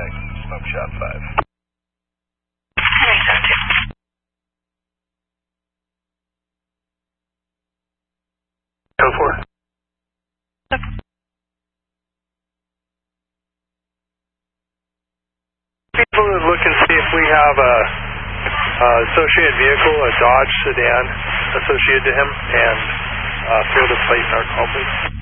contact, Smoke Shop 5. Go for it. People would look and see if we have a associated vehicle, a Dodge sedan associated to him, and throw the plate in our call, please.